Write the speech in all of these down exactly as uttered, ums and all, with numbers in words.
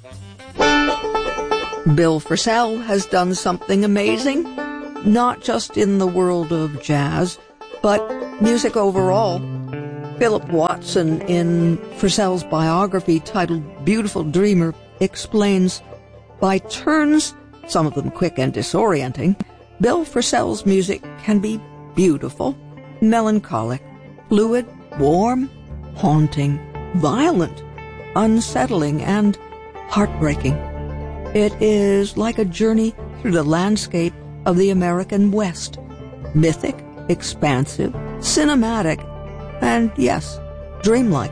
Bill Frisell has done something amazing, not just in the world of jazz, but music overall. Philip Watson, in Frisell's biography titled Beautiful Dreamer, explains, by turns, some of them quick and disorienting, Bill Frisell's music can be beautiful, melancholic, fluid, warm, haunting, violent, unsettling, and heartbreaking. It is like a journey through the landscape of the American West, mythic, expansive, cinematic, and, yes, dreamlike.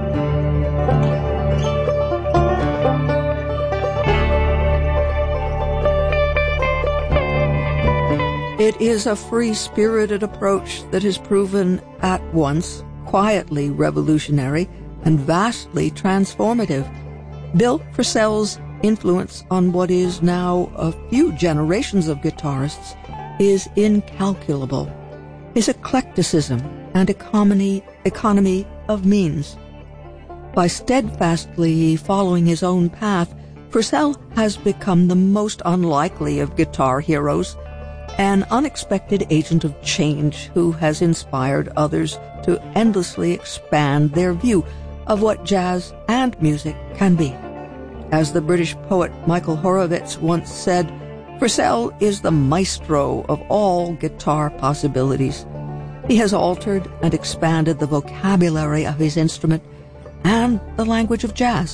It is a free-spirited approach that has proven at once quietly revolutionary and vastly transformative. Bill Frisell's influence on what is now a few generations of guitarists is incalculable. His eclecticism and economy, economy of means. By steadfastly following his own path, Frisell has become the most unlikely of guitar heroes, an unexpected agent of change who has inspired others to endlessly expand their view of what jazz and music can be. As the British poet Michael Horowitz once said, Frisell is the maestro of all guitar possibilities. He has altered and expanded the vocabulary of his instrument and the language of jazz.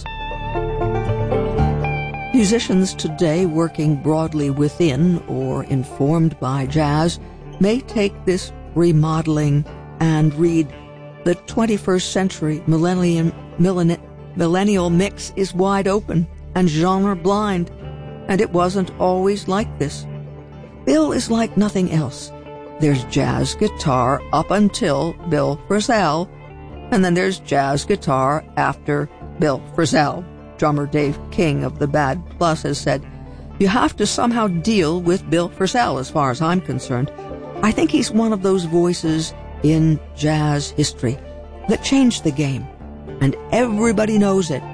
Musicians today working broadly within or informed by jazz may take this remodeling and read, the twenty-first century millennium, millennium millennial mix is wide open and genre blind, and it wasn't always like this. Bill is like nothing else. There's jazz guitar up until Bill Frisell, and then there's jazz guitar after Bill Frisell. Drummer Dave King of the Bad Plus has said, you have to somehow deal with Bill Frisell as far as I'm concerned. I think he's one of those voices in jazz history that changed the game, and everybody knows it.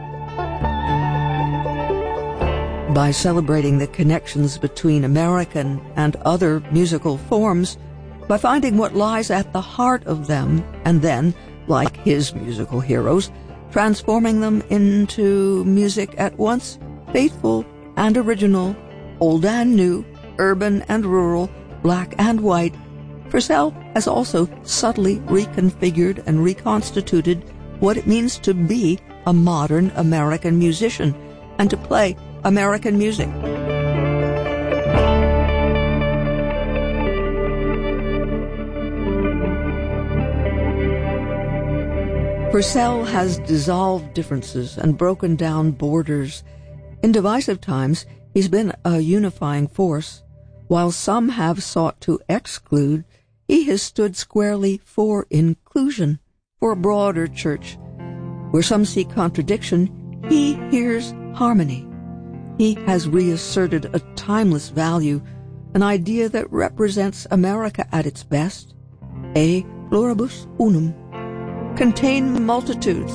By celebrating the connections between American and other musical forms, by finding what lies at the heart of them, and then, like his musical heroes, transforming them into music at once faithful and original, old and new, urban and rural, black and white, Frisell has also subtly reconfigured and reconstituted what it means to be a modern American musician and to play American music. Frisell has dissolved differences and broken down borders. In divisive times, he's been a unifying force. While some have sought to exclude, he has stood squarely for inclusion, for a broader church. Where some see contradiction, he hears harmony. He has reasserted a timeless value, an idea that represents America at its best. E pluribus unum. Contain multitudes.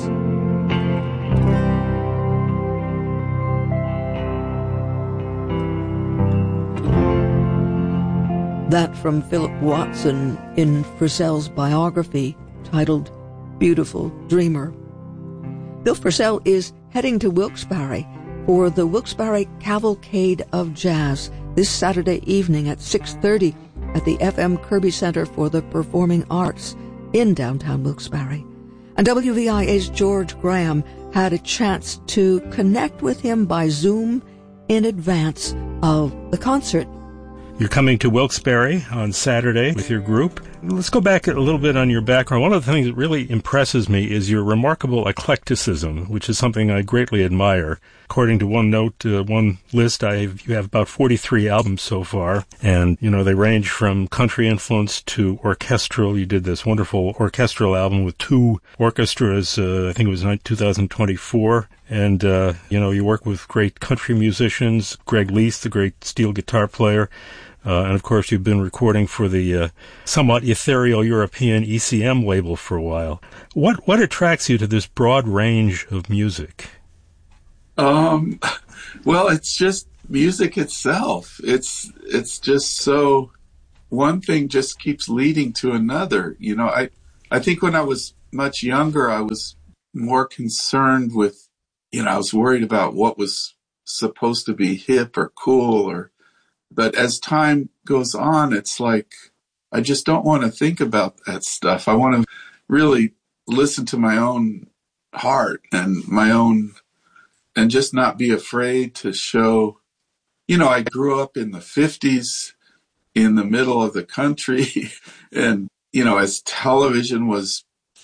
That from Philip Watson in Frisell's biography titled Beautiful Dreamer. Bill Frisell is heading to Wilkes-Barre for the Wilkes-Barre Cavalcade of Jazz this Saturday evening at six thirty at the F M Kirby Center for the Performing Arts in downtown Wilkes-Barre. And W V I A's George Graham had a chance to connect with him by Zoom in advance of the concert. You're coming to Wilkes-Barre on Saturday with your group. Let's go back a little bit on your background. One of the things that really impresses me is your remarkable eclecticism, which is something I greatly admire. According to one note, uh, one list, I have, you have about forty-three albums so far. And, you know, they range from country influence to orchestral. You did this wonderful orchestral album with two orchestras, uh, I think it was two thousand twenty-four. And, uh, you know, you work with great country musicians, Greg Leith, the great steel guitar player. Uh, and, of course, you've been recording for the uh, somewhat ethereal European E C M label for a while. What what attracts you to this broad range of music? Um, Well, it's just music itself. It's it's just so, one thing just keeps leading to another. You know, I I think when I was much younger, I was more concerned with, you know, I was worried about what was supposed to be hip or cool, or, but as time goes on, it's like, I just don't want to think about that stuff. I want to really listen to my own heart and my own, and just not be afraid to show. You know, I grew up in the fifties in the middle of the country. And, you know, as television was,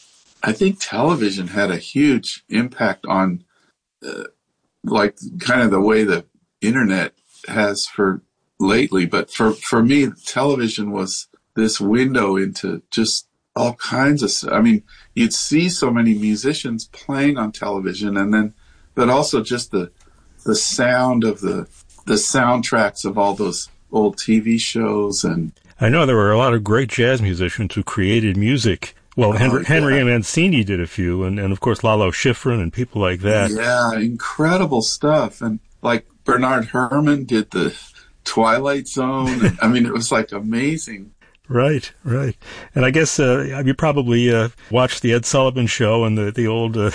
I think television had a huge impact on, uh, like, kind of the way the internet has for lately. But for, for me, television was this window into just all kinds of stuff. I mean, you'd see so many musicians playing on television, and then, but also just the, the sound of the, the soundtracks of all those old T V shows. And I know there were a lot of great jazz musicians who created music. Well, Henry, oh, yeah. Henry Mancini did a few, and, and of course Lalo Schifrin and people like that. Yeah, incredible stuff. And like Bernard Herrmann did the Twilight Zone. And, I mean, it was like amazing. Right, right. And I guess uh, you probably uh, watched the Ed Sullivan Show and the, the old... Uh,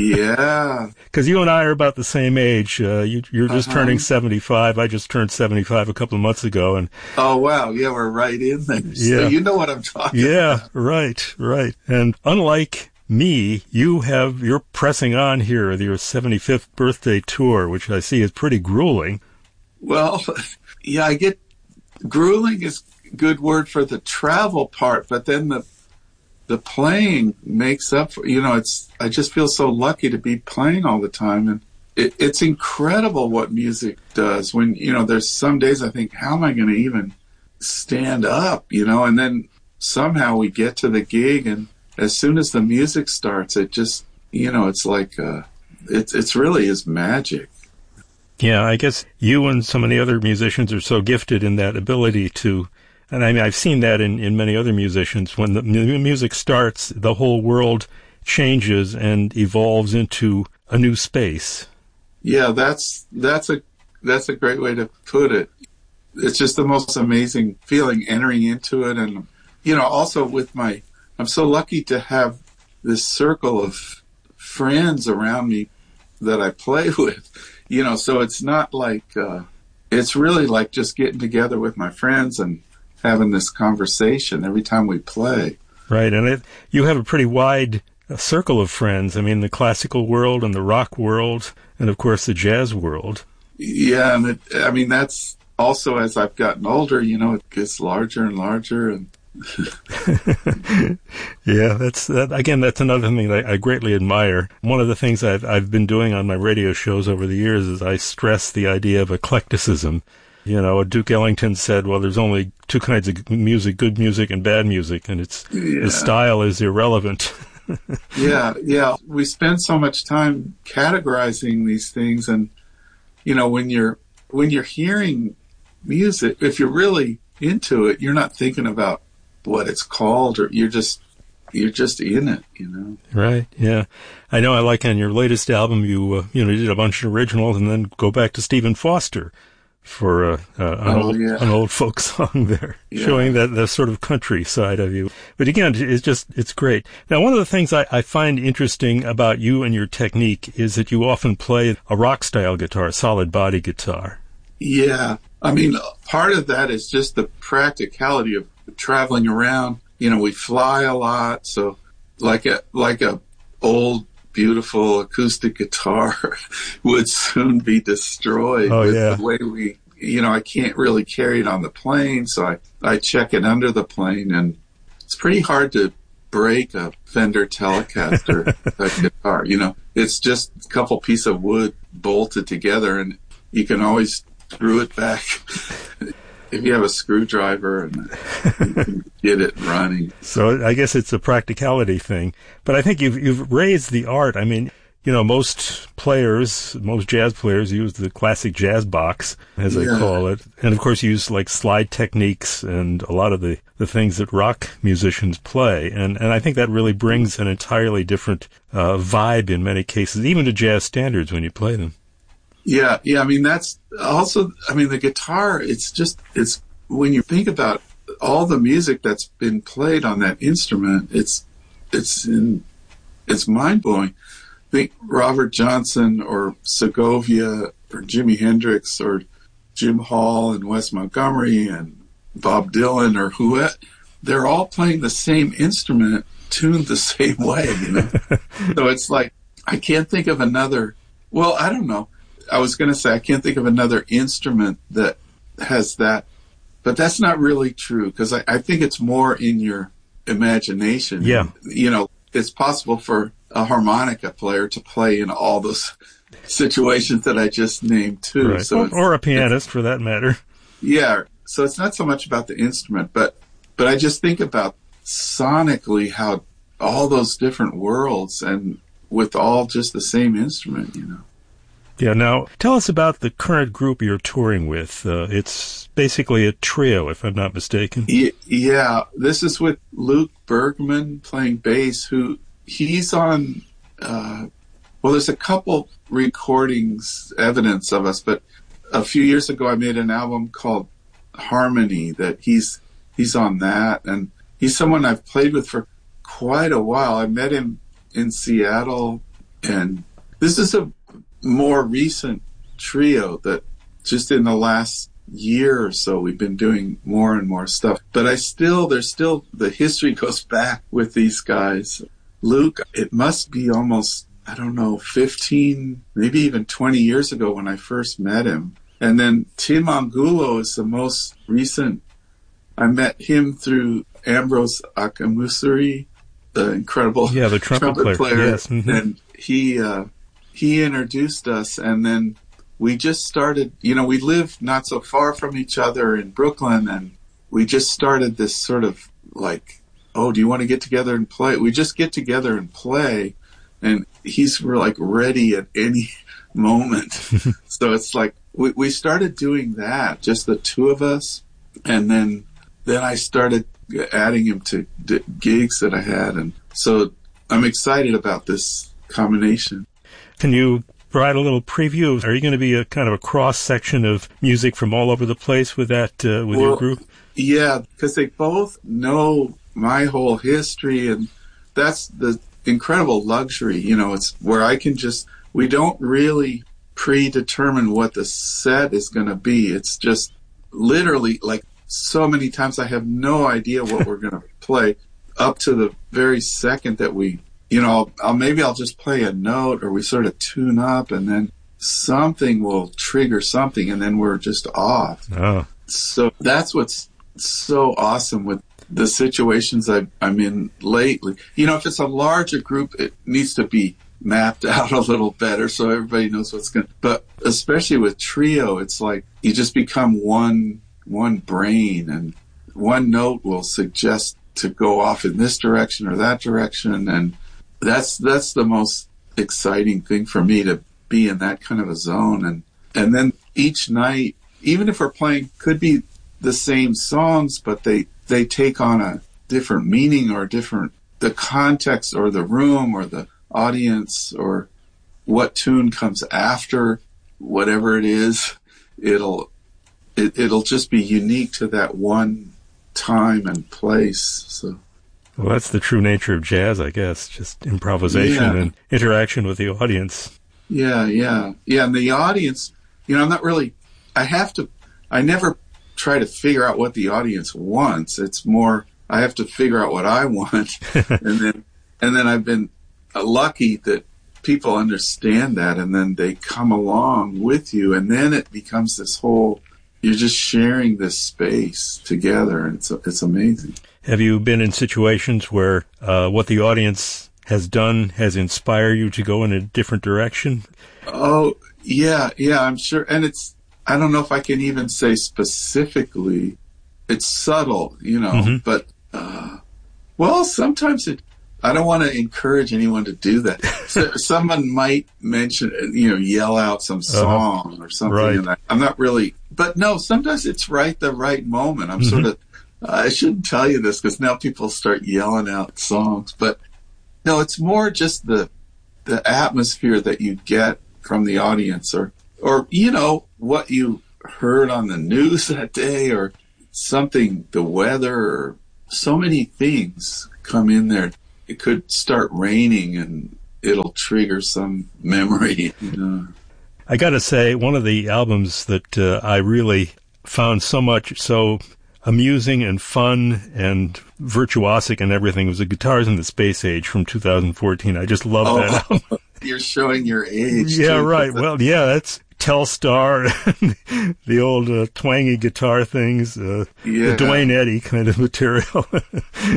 yeah. Because you and I are about the same age. Uh, you, you're just uh-huh. turning seventy-five. I just turned seventy-five a couple of months ago. And oh, wow. Yeah, we're right in there. Yeah. So you know what I'm talking yeah, about. Yeah, right, right. And unlike me, you have, you're pressing on here with your seventy-fifth birthday tour, which I see is pretty grueling. Well, yeah, I get... Grueling is good word for the travel part, but then the the playing makes up for, you know, it's, I just feel so lucky to be playing all the time. And it, it's incredible what music does when, you know, there's some days I think, how am I going to even stand up, you know, and then somehow we get to the gig, and as soon as the music starts, it just, you know, it's like, uh, it's, it's really is magic. Yeah, I guess you and so many other musicians are so gifted in that ability to, and I mean, I've seen that in, in many other musicians. When the music starts, the whole world changes and evolves into a new space. Yeah, that's that's a that's a great way to put it. It's just the most amazing feeling entering into it, and you know, also with my, I'm so lucky to have this circle of friends around me that I play with. You know, so it's not like uh, it's really like just getting together with my friends and having this conversation every time we play. Right, and it, you have a pretty wide circle of friends. I mean, the classical world and the rock world, and of course the jazz world. Yeah, and it, I mean, that's also, as I've gotten older, you know, it gets larger and larger. And yeah, that's that, again, that's another thing that I greatly admire. One of the things I've I've been doing on my radio shows over the years is I stress the idea of eclecticism. You know, Duke Ellington said, well, there's only two kinds of music, good music and bad music, and it's yeah. the style is irrelevant. yeah, yeah. We spend so much time categorizing these things, and, you know, when you're when you're hearing music, if you're really into it, you're not thinking about what it's called, or you're just you're just in it, you know. Right. Yeah. I know. I like on your latest album, you uh, you know, you did a bunch of originals, and then go back to Stephen Foster for uh, uh, an, oh, old, yeah. an old folk song there, yeah. showing that the sort of country side of you. But again, it's just, it's great. Now, one of the things I, I find interesting about you and your technique is that you often play a rock-style guitar, a solid body guitar. Yeah. I mean, part of that is just the practicality of traveling around. You know, we fly a lot, so like a, like a old, beautiful acoustic guitar would soon be destroyed oh, with yeah. the way we, you know, I can't really carry it on the plane, so I, I check it under the plane, and it's pretty hard to break a Fender Telecaster a guitar. You know, it's just a couple pieces of wood bolted together, and you can always screw it back if you have a screwdriver, and you can get it running. So I guess it's a practicality thing. But I think you've you've raised the art. I mean, you know, most players, most jazz players use the classic jazz box, as yeah. they call it. And of course use like slide techniques and a lot of the, the things that rock musicians play. And, and I think that really brings an entirely different uh, vibe in many cases, even to jazz standards when you play them. Yeah, yeah. I mean, that's also, I mean, the guitar, it's just, it's, when you think about all the music that's been played on that instrument, it's, it's in, it's mind blowing. I think Robert Johnson or Segovia or Jimi Hendrix or Jim Hall and Wes Montgomery and Bob Dylan or whoever, they're all playing the same instrument tuned the same way, you know? So it's like, I can't think of another, well, I don't know. I was going to say, I can't think of another instrument that has that, but that's not really true, because I, I think it's more in your imagination. Yeah. You know, it's possible for a harmonica player to play in all those situations that I just named too. Right. So or, or a pianist for that matter. Yeah. So it's not so much about the instrument, but, but I just think about sonically how all those different worlds and with all just the same instrument, you know. Yeah, now, tell us about the current group you're touring with. Uh, it's basically a trio, if I'm not mistaken. Yeah, this is with Luke Bergman playing bass, who he's on, uh, well, there's a couple recordings, evidence of us, but a few years ago I made an album called Harmony that he's he's on that, and he's someone I've played with for quite a while. I met him in Seattle, and this is a more recent trio that just in the last year or so we've been doing more and more stuff. But I still, there's still, the history goes back with these guys. Luke, it must be almost, I don't know, fifteen, maybe even twenty years ago when I first met him. And then Tim Angulo is the most recent. I met him through Ambrose Akamusuri, the incredible yeah, the trumpet, trumpet player. player. Yes. Mm-hmm. And he, uh, he introduced us, and then we just started, you know, we live not so far from each other in Brooklyn, and we just started this sort of like, oh, do you want to get together and play? We just get together and play, and he's like ready at any moment. So it's like, we, we started doing that, just the two of us, and then, then I started adding him to d- gigs that I had, and so I'm excited about this combination. Can you provide a little preview? Are you going to be a kind of a cross-section of music from all over the place with that, uh, with well, your group? Yeah, because they both know my whole history, and that's the incredible luxury. You know, it's where I can just, we don't really predetermine what the set is going to be. It's just literally like so many times I have no idea what we're going to play up to the very second that we, you know, I'll, I'll, maybe I'll just play a note or we sort of tune up and then something will trigger something and then we're just off. Oh. So that's what's so awesome with the situations I, I'm in lately. You know, if it's a larger group, it needs to be mapped out a little better so everybody knows what's going to, but especially with trio, it's like you just become one, one brain, and one note will suggest to go off in this direction or that direction. And that's, that's the most exciting thing for me, to be in that kind of a zone. And, and then each night, even if we're playing, could be the same songs, but they, they take on a different meaning or different, the context or the room or the audience or what tune comes after whatever it is, it'll, it, it'll just be unique to that one time and place. So. Well, that's the true nature of jazz, I guess, just improvisation yeah. and interaction with the audience. Yeah, yeah. Yeah, and the audience, you know, I'm not really, I have to, I never try to figure out what the audience wants. It's more, I have to figure out what I want. and then, and then I've been lucky that people understand that, and then they come along with you, and then it becomes this whole, you're just sharing this space together, and it's, it's amazing. Have you been in situations where uh, what the audience has done has inspired you to go in a different direction? Oh, yeah, yeah, I'm sure. And it's, I don't know if I can even say specifically. It's subtle, you know, mm-hmm. but, uh, well, sometimes it, I don't want to encourage anyone to do that. So someone might mention, you know, yell out some song uh, or something. Right. And I, I'm not really, but no, sometimes it's right the right moment. I'm mm-hmm. sort of, uh, I shouldn't tell you this because now people start yelling out songs, but no, it's more just the, the atmosphere that you get from the audience, or, or, you know, what you heard on the news that day, or something, the weather, or so many things come in there. It could start raining and it'll trigger some memory. You know? I got to say, one of the albums that uh, I really found so much so amusing and fun and virtuosic and everything was the Guitars in the Space Age from two thousand fourteen. I just love oh, that album. You're showing your age. Yeah, too. right. Well, yeah, that's Telstar, the old uh, twangy guitar things, uh, yeah. the Duane Eddy kind of material.